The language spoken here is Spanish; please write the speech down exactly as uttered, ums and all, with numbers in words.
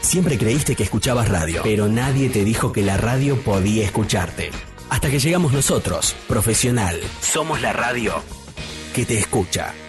Siempre creíste que escuchabas radio, pero nadie te dijo que la radio podía escucharte. Hasta que llegamos nosotros, Profesional. Somos la radio que te escucha.